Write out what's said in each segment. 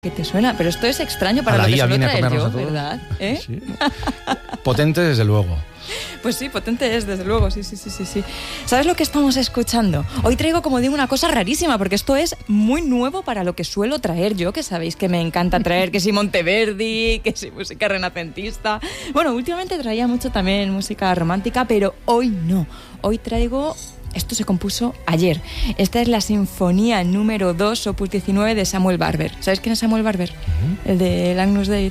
¿Qué te suena? Pero esto es extraño para lo que suelo traer yo, ¿verdad? Sí. Potente, desde luego. Pues sí, potente es, desde luego, sí. ¿Sabes lo que estamos escuchando? Hoy traigo, como digo, una cosa rarísima, porque esto es muy nuevo para lo que suelo traer yo, que sabéis que me encanta traer, que si Monteverdi, que si música renacentista. Bueno, últimamente traía mucho también música romántica, pero hoy no. Hoy traigo... Esto se compuso ayer. Esta es la Sinfonía número 2, opus 19 de Samuel Barber. ¿Sabéis quién es Samuel Barber? El de Agnus Dei.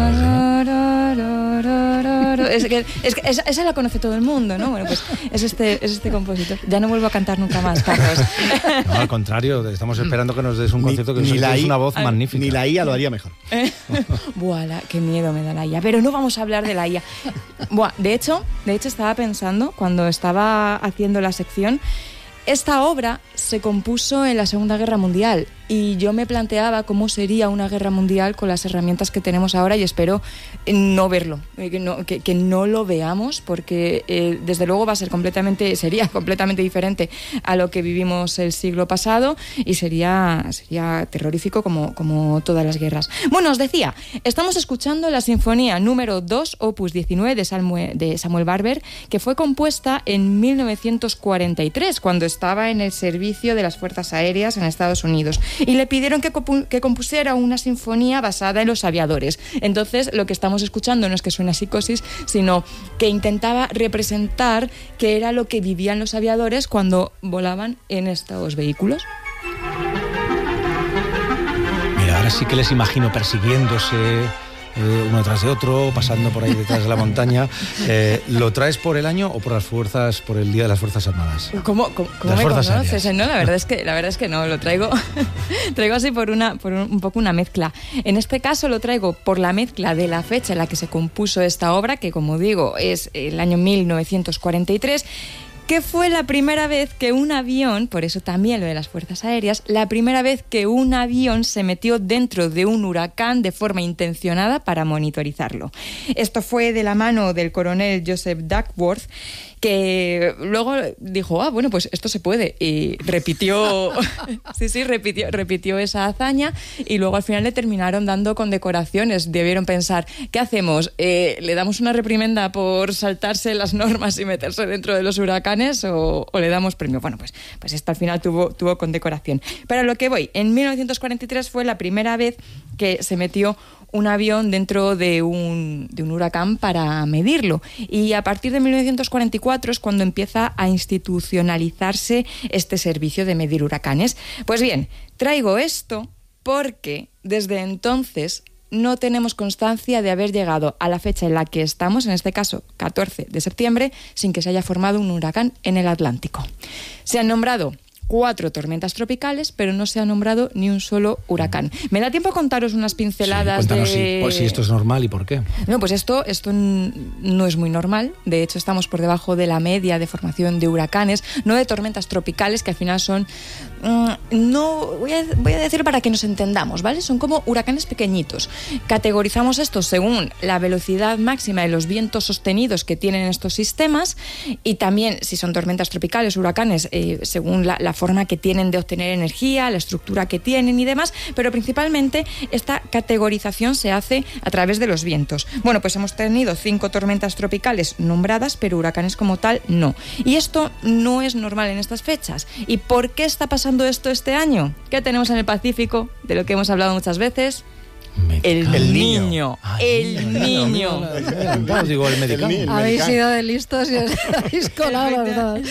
Esa la conoce todo el mundo, ¿no? Bueno, pues es este compositor. Ya no vuelvo a cantar nunca más, Carlos. No, al contrario, estamos esperando que nos des un concierto que es una voz magnífica. Ni la IA lo haría mejor. Buah, qué miedo me da la IA. Pero no vamos a hablar de la IA. Buah, de hecho estaba pensando, cuando estaba haciendo la sección, esta obra se compuso en la Segunda Guerra Mundial y yo me planteaba cómo sería una guerra mundial con las herramientas que tenemos ahora, y espero no verlo, que no lo veamos, porque desde luego sería completamente diferente a lo que vivimos el siglo pasado, y sería terrorífico como todas las guerras. Bueno, os decía, estamos escuchando la Sinfonía número 2, opus 19 de Samuel Barber, que fue compuesta en 1943, cuando estaba en el servicio de las Fuerzas Aéreas en Estados Unidos, y le pidieron que compusiera una sinfonía basada en los aviadores. Entonces, lo que estamos escuchando no es que suene a Psicosis, sino que intentaba representar qué era lo que vivían los aviadores cuando volaban en estos vehículos. Mira, ahora sí que les imagino persiguiéndose uno tras de otro, pasando por ahí detrás de la montaña. ¿Lo traes por el año o por el Día de las Fuerzas Armadas? ¿Cómo me conoces? No, la verdad es que no, lo traigo así por un poco una mezcla. En este caso lo traigo por la mezcla de la fecha en la que se compuso esta obra, que como digo es el año 1943, que fue la primera vez que un avión, por eso también lo de las Fuerzas Aéreas, la primera vez que un avión se metió dentro de un huracán de forma intencionada para monitorizarlo. Esto fue de la mano del coronel Joseph Duckworth, que luego dijo, bueno, pues esto se puede, y repitió repitió esa hazaña, y luego al final le terminaron dando condecoraciones. Debieron pensar, ¿qué hacemos? ¿Le damos una reprimenda por saltarse las normas y meterse dentro de los huracanes o le damos premio? Bueno, pues esto al final tuvo condecoración. Pero a lo que voy, en 1943 fue la primera vez que se metió un avión dentro de un huracán para medirlo, y a partir de 1944 es cuando empieza a institucionalizarse este servicio de medir huracanes. Pues bien, traigo esto porque desde entonces no tenemos constancia de haber llegado a la fecha en la que estamos, en este caso 14 de septiembre, sin que se haya formado un huracán en el Atlántico. Se han nombrado 4 tormentas tropicales, pero no se ha nombrado ni un solo huracán. ¿Me da tiempo a contaros unas pinceladas? Cuéntanos si esto es normal y por qué. No, pues esto no es muy normal. De hecho, estamos por debajo de la media de formación de huracanes, no de tormentas tropicales, que al final son... no voy a decir para que nos entendamos, ¿vale? Son como huracanes pequeñitos. Categorizamos estos según la velocidad máxima de los vientos sostenidos que tienen estos sistemas, y también si son tormentas tropicales, huracanes, según la forma que tienen de obtener energía, la estructura que tienen y demás, pero principalmente esta categorización se hace a través de los vientos. Bueno, pues hemos tenido 5 tormentas tropicales nombradas, pero huracanes como tal no. Y esto no es normal en estas fechas. ¿Y por qué está pasando esto este año? ¿Qué tenemos en el Pacífico? De lo que hemos hablado muchas veces. El niño. Digo, el medicamento. Habéis sido de listos y os habéis colado los dos.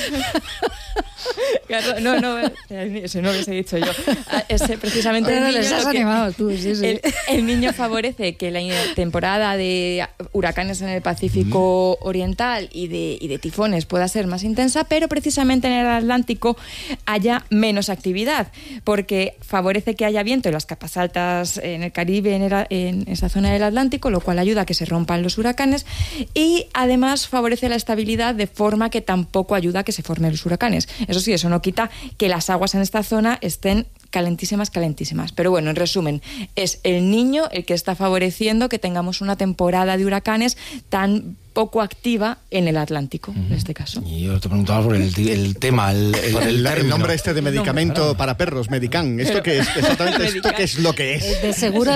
No, eso no lo he dicho yo. Precisamente pero les has animado tú, sí. El niño favorece que la temporada de huracanes en el Pacífico Oriental y de tifones pueda ser más intensa, pero precisamente en el Atlántico haya menos actividad, porque favorece que haya viento en las capas altas en el Caribe, en esa zona del Atlántico, lo cual ayuda a que se rompan los huracanes, y además favorece la estabilidad, de forma que tampoco ayuda a que se formen los huracanes. Eso sí, eso no quita que las aguas en esta zona estén calentísimas. Pero bueno, en resumen, es el niño el que está favoreciendo que tengamos una temporada de huracanes tan poco activa en el Atlántico, en este caso. Y yo te preguntaba por el tema, el nombre de medicamento para perros, Medican. ¿Esto qué es? Exactamente, ¿esto qué es lo que es? De seguro